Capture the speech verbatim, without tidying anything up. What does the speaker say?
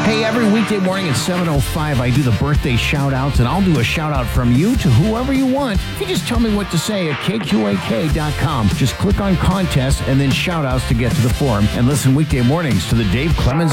Hey, every weekday morning at seven oh five, I do the birthday shout-outs, and I'll do a shout-out from you to whoever you want. If you just tell me what to say at K Q A K dot com. Just click on contest and then shout-outs to get to the forum. And listen weekday mornings to the Dave Clemens